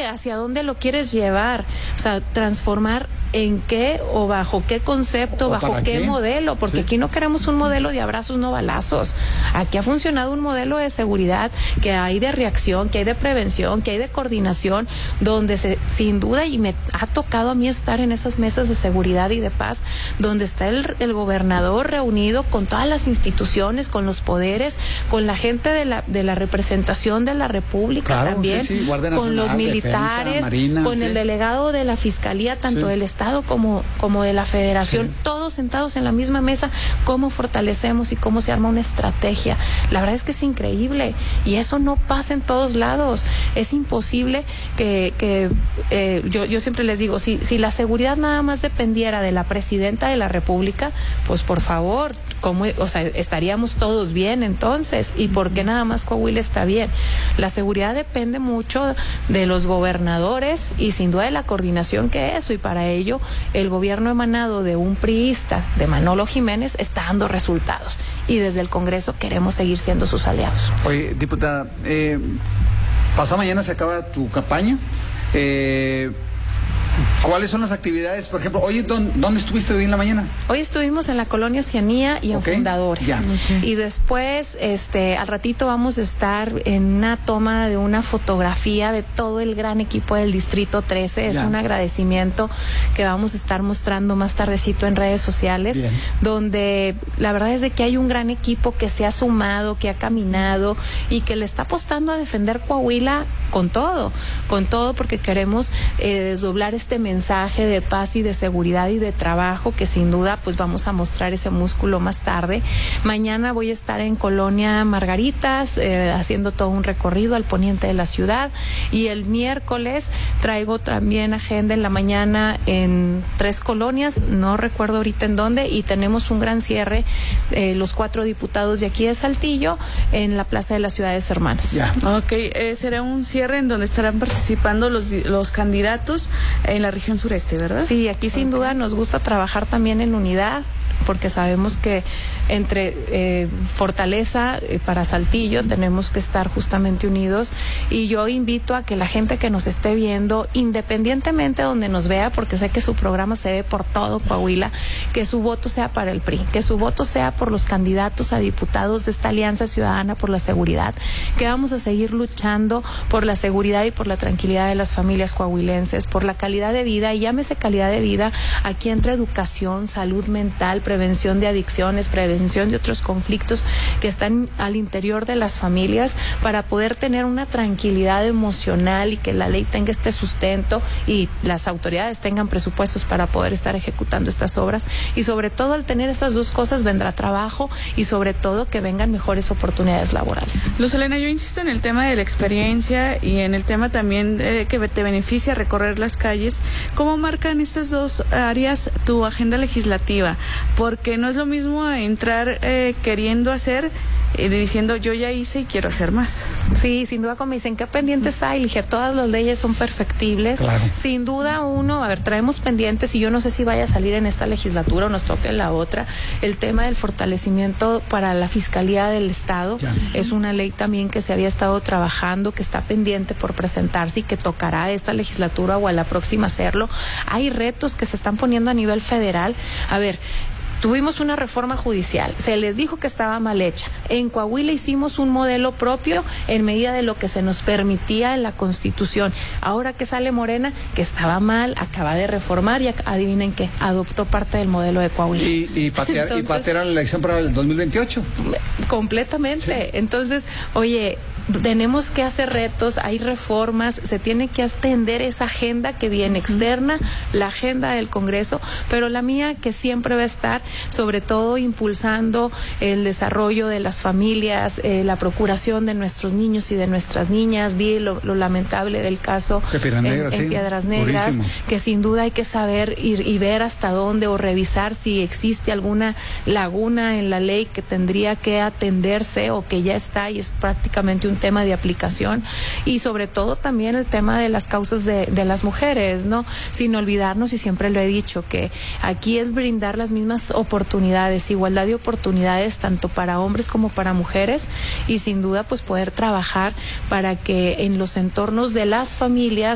hacia dónde lo quieres llevar, o sea, transformar en qué o bajo qué concepto, bajo qué modelo, porque aquí no queremos un modelo de abrazos, no balazos. Aquí ha funcionado un modelo de seguridad que hay de reacción, que hay de prevención, que hay de coordinación, donde sin duda, y me ha tocado a mí estar en esas mesas de seguridad y de paz, donde está el gobernador reunido con todas las instituciones, con los poderes, con la gente de la representación de la República, claro, también, con los militares, Defensa, Marina, con el delegado de la Fiscalía, tanto del Estado como de la Federación, todos sentados en la misma mesa, cómo fortalecemos y cómo se arma una estrategia. La verdad es que es increíble y eso no pasa en todos lados. Es imposible que yo siempre les digo, si la seguridad nada más dependiera de la presidenta de la República, pues por favor, estaríamos todos bien entonces. ¿Y por qué nada más Coahuila está bien? La seguridad depende mucho de los gobernadores y sin duda de la coordinación que eso, y para ello el gobierno emanado de un priista, de Manolo Jiménez, está dando resultados y desde el Congreso queremos seguir siendo sus aliados. Oye, diputada, pasado mañana se acaba tu campaña. ¿Cuáles son las actividades? Por ejemplo, oye, ¿dónde estuviste hoy en la mañana? Hoy estuvimos en la Colonia Cianía y en Fundadores. Ya. Y después, al ratito vamos a estar en una toma de una fotografía de todo el gran equipo del Distrito 13. Es un agradecimiento que vamos a estar mostrando más tardecito en redes sociales, donde la verdad es de que hay un gran equipo que se ha sumado, que ha caminado y que le está apostando a defender Coahuila con todo, porque queremos desdoblar este mensaje de paz y de seguridad y de trabajo, que sin duda pues vamos a mostrar ese músculo más tarde. Mañana voy a estar en Colonia Margaritas haciendo todo un recorrido al poniente de la ciudad, y el miércoles traigo también agenda en la mañana en 3 colonias, no recuerdo ahorita en dónde, y tenemos un gran cierre, los 4 diputados de aquí de Saltillo en la Plaza de las Ciudades Hermanas. Será un cierre en donde estarán participando los candidatos en la región sureste, ¿verdad? Sí, aquí sin duda nos gusta trabajar también en unidad, porque sabemos que entre Fortaleza para Saltillo tenemos que estar justamente unidos, y yo invito a que la gente que nos esté viendo, independientemente de donde nos vea, porque sé que su programa se ve por todo Coahuila, que su voto sea para el PRI, que su voto sea por los candidatos a diputados de esta Alianza Ciudadana por la Seguridad, que vamos a seguir luchando por la seguridad y por la tranquilidad de las familias coahuilenses, por la calidad de vida, y llámese calidad de vida, aquí entra educación, salud mental, prevención de adicciones, prevención de otros conflictos que están al interior de las familias, para poder tener una tranquilidad emocional y que la ley tenga este sustento y las autoridades tengan presupuestos para poder estar ejecutando estas obras. Y sobre todo, al tener estas dos cosas vendrá trabajo y sobre todo que vengan mejores oportunidades laborales. Luz Helena, yo insisto en el tema de la experiencia y en el tema también que te beneficia recorrer las calles. ¿Cómo marcan estas dos áreas tu agenda legislativa? Porque no es lo mismo entrar queriendo hacer, diciendo yo ya hice y quiero hacer más. Sí, sin duda, como dicen, ¿qué pendientes hay? Dije, todas las leyes son perfectibles. Claro. Sin duda traemos pendientes, y yo no sé si vaya a salir en esta legislatura o nos toque en la otra, el tema del fortalecimiento para la Fiscalía del Estado. Es una ley también que se había estado trabajando, que está pendiente por presentarse y que tocará esta legislatura o a la próxima hacerlo. Hay retos que se están poniendo a nivel federal. A ver, tuvimos una reforma judicial, se les dijo que estaba mal hecha. En Coahuila hicimos un modelo propio en medida de lo que se nos permitía en la Constitución. Ahora que sale Morena, que estaba mal, acaba de reformar y adivinen qué, adoptó parte del modelo de Coahuila. Y patear la elección para el 2028. Completamente. Sí. Entonces, oye, tenemos que hacer retos, hay reformas, se tiene que atender esa agenda que viene externa, la agenda del Congreso, pero la mía que siempre va a estar, sobre todo impulsando el desarrollo de las familias, la procuración de nuestros niños y de nuestras niñas. Vi lo lamentable del caso en Piedras Negras, durísimo, que sin duda hay que saber y ver hasta dónde, o revisar si existe alguna laguna en la ley que tendría que atenderse o que ya está y es prácticamente un tema de aplicación, y sobre todo también el tema de las causas de las mujeres, ¿no? Sin olvidarnos, y siempre lo he dicho, que aquí es brindar las mismas oportunidades, igualdad de oportunidades tanto para hombres como para mujeres, y sin duda pues poder trabajar para que en los entornos de las familias